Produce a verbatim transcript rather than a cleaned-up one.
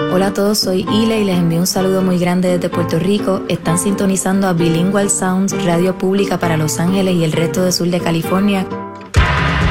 Hola a todos, soy Ile y les envío un saludo muy grande desde Puerto Rico. Están sintonizando a Bilingual Sounds, radio pública para Los Ángeles y el resto del sur de California,